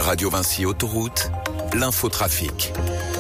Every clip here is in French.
Radio Vinci Autoroute, l'infotrafic.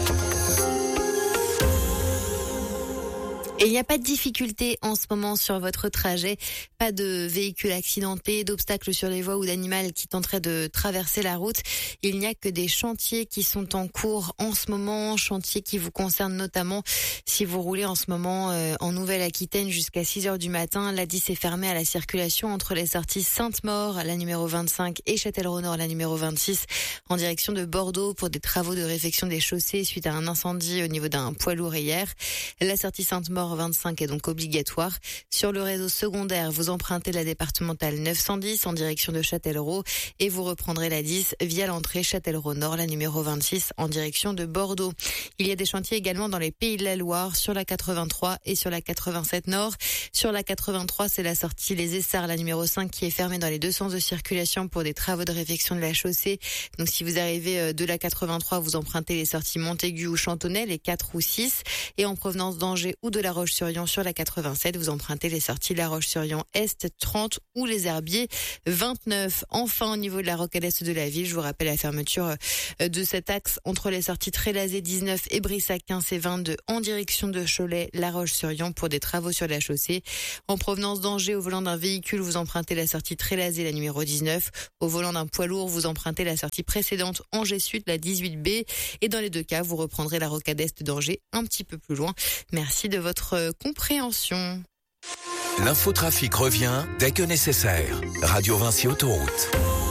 Et il n'y a pas de difficulté en ce moment sur votre trajet, pas de véhicules accidentés, d'obstacles sur les voies ou d'animaux qui tenteraient de traverser la route. Il n'y a que des chantiers qui sont en cours en ce moment, chantiers qui vous concernent notamment si vous roulez en ce moment en Nouvelle-Aquitaine jusqu'à 6h du matin. La 10 est fermée à la circulation entre les sorties Sainte-Maure, la numéro 25, et Châtellerault-Nord, la numéro 26, en direction de Bordeaux pour des travaux de réfection des chaussées suite à un incendie au niveau d'un poids lourd hier. La sortie Sainte-Maure 25 est donc obligatoire. Sur le réseau secondaire, vous empruntez la départementale 910 en direction de Châtellerault et vous reprendrez la 10 via l'entrée Châtellerault-Nord, la numéro 26 en direction de Bordeaux. Il y a des chantiers également dans les Pays de la Loire, sur la 83 et sur la 87 Nord. Sur la 83, c'est la sortie Les Essarts, la numéro 5, qui est fermée dans les deux sens de circulation pour des travaux de réfection de la chaussée. Donc si vous arrivez de la 83, vous empruntez les sorties Montaigu ou Chantonnay, les 4 ou 6. Et en provenance d'Angers ou de La Roche-sur-Yon sur la 87, vous empruntez les sorties La Roche-sur-Yon Est 30 ou les Herbiers 29. Enfin, au niveau de la rocade est de la ville, je vous rappelle la fermeture de cet axe entre les sorties Trélazé 19 et Brissac 15 et 22 en direction de Cholet, La Roche-sur-Yon pour des travaux sur la chaussée. En provenance d'Angers, au volant d'un véhicule, vous empruntez la sortie Trélazé, la numéro 19. Au volant d'un poids lourd, vous empruntez la sortie précédente Angers Sud, la 18B. Et dans les deux cas, vous reprendrez la rocade est d'Angers un petit peu plus loin. Merci de votre compréhension. L'infotrafic revient dès que nécessaire. Radio Vinci Autoroute.